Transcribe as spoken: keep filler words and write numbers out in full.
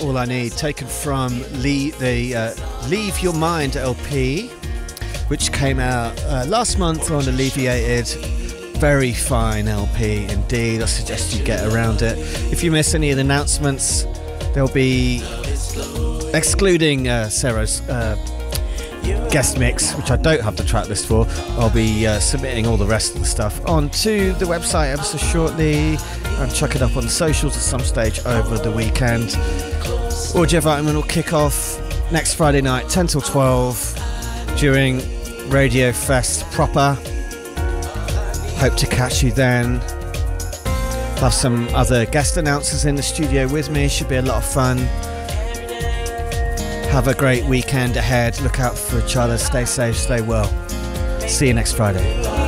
All I Need, taken from Lee, the uh, Leave Your Mind L P, which came out uh, last month on Alleviated. Very fine L P indeed. I suggest you get around it. If you miss any of the announcements, there'll be, excluding uh, Sarah's uh, guest mix, which I don't have the track list for, I'll be uh, submitting all the rest of the stuff onto the website ever so shortly and chuck it up on the socials at some stage over the weekend. Audio Vitamin will kick off next Friday night, ten till twelve, during Radio Fest proper. Hope to catch you then. Have some other guest announcers in the studio with me. Should be a lot of fun. Have a great weekend ahead. Look out for each other. Stay safe, stay well. See you next Friday.